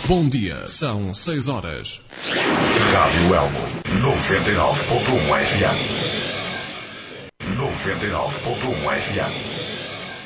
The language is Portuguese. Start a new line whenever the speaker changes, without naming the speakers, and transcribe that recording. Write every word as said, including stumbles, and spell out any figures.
Bom dia, são seis horas.
Rádio Elmo, noventa e nove ponto um F M. noventa e nove ponto um F M.